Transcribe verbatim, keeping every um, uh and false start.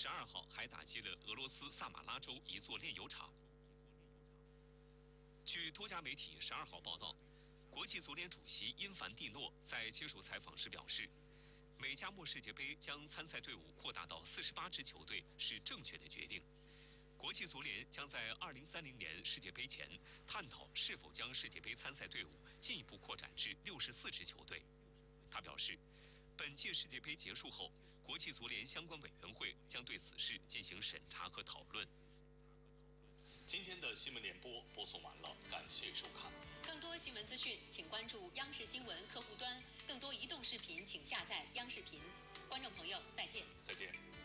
十二号还打击了俄罗斯萨马拉州一座炼油厂。据多家媒体十二号报道，国际足联主席因凡蒂诺在接受采访时表示，美加墨世界杯将参赛队伍扩大到四十八支球队是正确的决定。国际足联将在二零三零年世界杯前探讨是否将世界杯参赛队伍进一步扩展至六十四支球队。他表示，本届世界杯结束后，国际足联相关委员会将对此事进行审查和讨论。 今天的新闻联播播送完了，感谢收看。 更多新闻资讯，请关注央视新闻客户端。更多移动视频，请下载央视频。观众朋友，再见。 再见。